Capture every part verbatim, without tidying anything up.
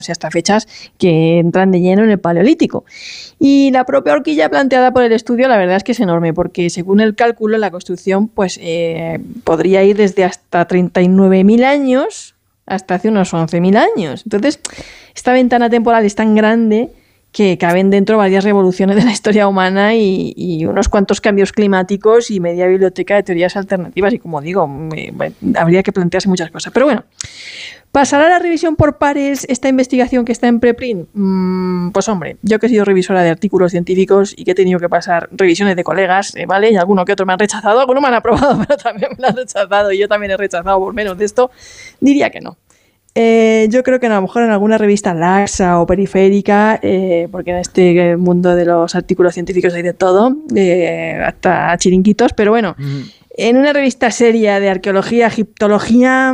o sea, hasta fechas que entran de lleno en el Paleolítico. Y la propia horquilla planteada por el estudio, la verdad es que es enorme, porque según el cálculo, la construcción pues eh, podría ir desde hasta treinta y nueve mil años hasta hace unos once mil años. Entonces, esta ventana temporal es tan grande que caben dentro varias revoluciones de la historia humana y, y unos cuantos cambios climáticos y media biblioteca de teorías alternativas. Y como digo, me, me, habría que plantearse muchas cosas. Pero bueno, ¿pasará la revisión por pares esta investigación que está en preprint? Mm, pues hombre, yo que he sido revisora de artículos científicos y que he tenido que pasar revisiones de colegas, eh, ¿vale? Y alguno que otro me han rechazado, algunos me han aprobado, pero también me han rechazado y yo también he rechazado por menos de esto, diría que no. Eh, yo creo que a lo mejor en alguna revista laxa o periférica, eh, porque en este mundo de los artículos científicos hay de todo, eh, hasta chiringuitos, pero bueno, mm. en una revista seria de arqueología, egiptología,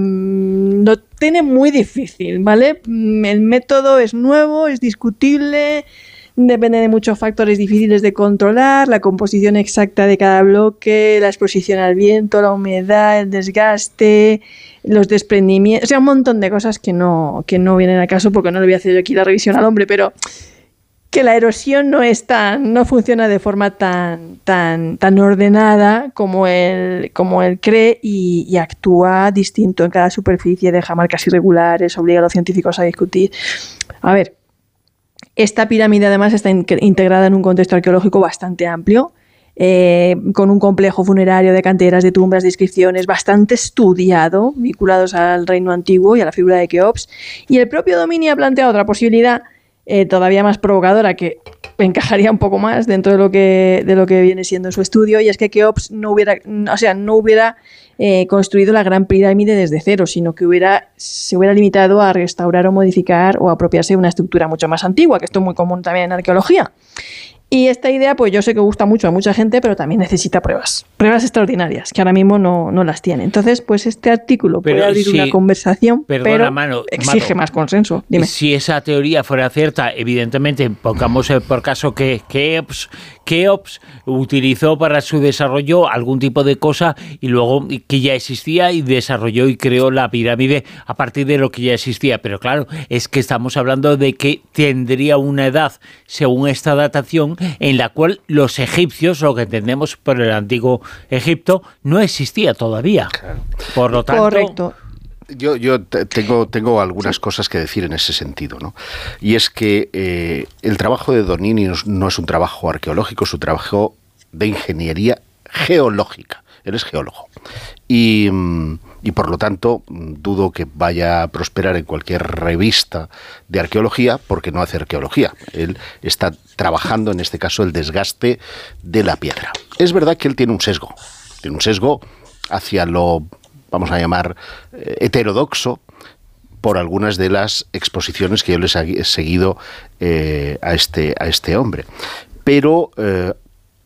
mmm, lo tiene muy difícil, ¿vale? El método es nuevo, es discutible, depende de muchos factores difíciles de controlar, la composición exacta de cada bloque, la exposición al viento, la humedad, el desgaste, los desprendimientos, o sea, un montón de cosas que no, que no vienen al caso porque no le voy a hacer yo aquí la revisión al hombre, pero que la erosión no es tan, no funciona de forma tan, tan, tan ordenada como él, como él cree y, y actúa distinto en cada superficie, deja marcas irregulares, obliga a los científicos a discutir. A ver, esta pirámide además está in- integrada en un contexto arqueológico bastante amplio, eh, con un complejo funerario de canteras, de tumbas, de inscripciones bastante estudiado, vinculados al reino antiguo y a la figura de Keops. Y el propio Domini ha planteado otra posibilidad eh, todavía más provocadora que encajaría un poco más dentro de lo que, de lo que viene siendo su estudio, y es que Keops no hubiera, o sea, no hubiera eh, construido la gran pirámide desde cero, sino que hubiera, se hubiera limitado a restaurar o modificar o apropiarse de una estructura mucho más antigua, que esto es muy común también en arqueología. Y esta idea, pues yo sé que gusta mucho a mucha gente, pero también necesita pruebas. Pruebas extraordinarias, que ahora mismo no, no las tiene. Entonces, pues este artículo pero puede abrir si, una conversación, perdona, pero mano, exige mano, más consenso. Dime. Si esa teoría fuera cierta, evidentemente, pongamos por caso que Keops, Keops utilizó para su desarrollo algún tipo de cosa y luego que ya existía y desarrolló y creó la pirámide a partir de lo que ya existía. Pero claro, es que estamos hablando de que tendría una edad, según esta datación, en la cual los egipcios, lo que entendemos por el antiguo Egipto, no existía todavía. Claro. Por lo tanto... Correcto. Yo, yo tengo, tengo algunas sí. cosas que decir en ese sentido, ¿no? Y es que eh, el trabajo de Donini no, no es un trabajo arqueológico, es un trabajo de ingeniería geológica. Él es geólogo. Y, y por lo tanto, dudo que vaya a prosperar en cualquier revista de arqueología, porque no hace arqueología. Él está trabajando, en este caso, el desgaste de la piedra. Es verdad que él tiene un sesgo. Tiene un sesgo hacia lo, vamos a llamar, eh, heterodoxo, por algunas de las exposiciones que yo les he seguido eh, a, este, a este hombre. Pero, eh,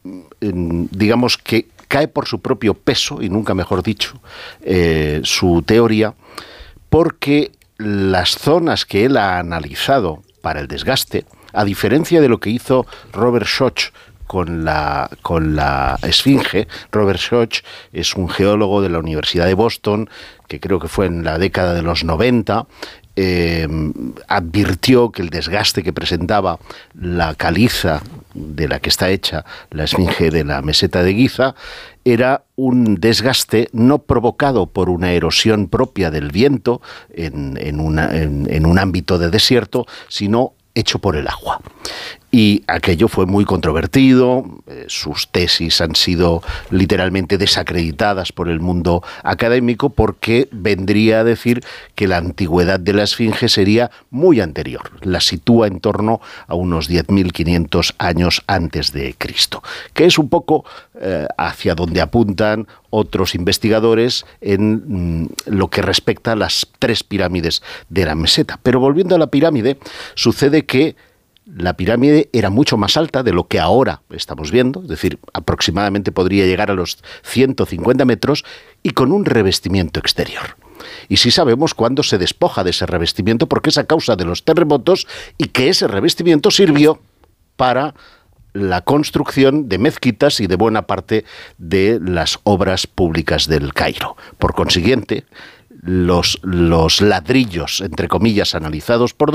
digamos que cae por su propio peso, y nunca mejor dicho, eh, su teoría, porque las zonas que él ha analizado para el desgaste, a diferencia de lo que hizo Robert Schoch con la, con la Esfinge. Robert Schoch es un geólogo de la Universidad de Boston, que creo que fue en la década de los noventa, eh, advirtió que el desgaste que presentaba la caliza de la que está hecha la Esfinge de la meseta de Giza era un desgaste no provocado por una erosión propia del viento en, en, una, en, en un ámbito de desierto, sino hecho por el agua. Y aquello fue muy controvertido, eh, sus tesis han sido literalmente desacreditadas por el mundo académico porque vendría a decir que la antigüedad de la Esfinge sería muy anterior, la sitúa en torno a unos diez mil quinientos años antes de Cristo, que es un poco eh, hacia donde apuntan otros investigadores en mm, lo que respecta a las tres pirámides de la meseta. Pero volviendo a la pirámide, sucede que la pirámide era mucho más alta de lo que ahora estamos viendo, es decir, aproximadamente podría llegar a los ciento cincuenta metros y con un revestimiento exterior. Y sí sabemos cuándo se despoja de ese revestimiento porque es a causa de los terremotos y que ese revestimiento sirvió para la construcción de mezquitas y de buena parte de las obras públicas del Cairo. Por consiguiente, los, los ladrillos, entre comillas, analizados por